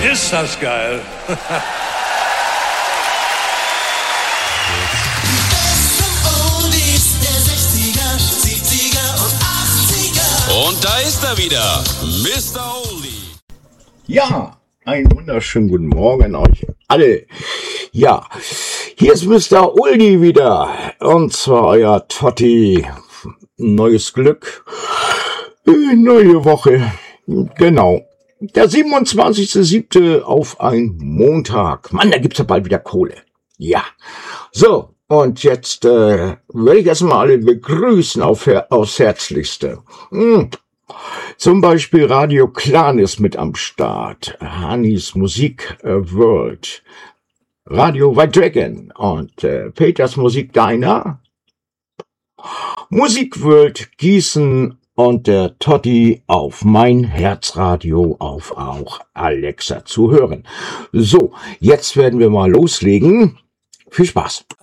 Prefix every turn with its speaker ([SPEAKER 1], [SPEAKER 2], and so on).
[SPEAKER 1] Ist das geil.
[SPEAKER 2] Und da ist er wieder, Mr. Oldie.
[SPEAKER 3] Ja, einen wunderschönen guten Morgen euch alle. Ja, hier ist Mr. Oldie wieder. Und zwar euer Totti. Neues Glück. Neue Woche. Genau. Der 27.07. auf ein Montag. Mann, da gibt's ja bald wieder Kohle. Ja. So, und jetzt will ich erstmal alle begrüßen aufs Herzlichste. Zum Beispiel Radio Clan ist mit am Start. Hannis Musik World. Radio White Dragon und Peters Musik Diner. Musik World Gießen und der Totti auf mein Herzradio auf auch Alexa zu hören. So, jetzt werden wir mal loslegen. Viel Spaß.